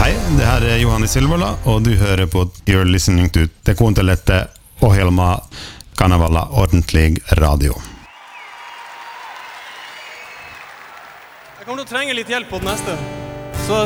Hei, det her Johannes Silvola, og du hører på You're listening to Te kuuntelette ohjelmaa kanavalla Ordentlig Radio. Jeg kommer til å trenge litt hjelp på det neste.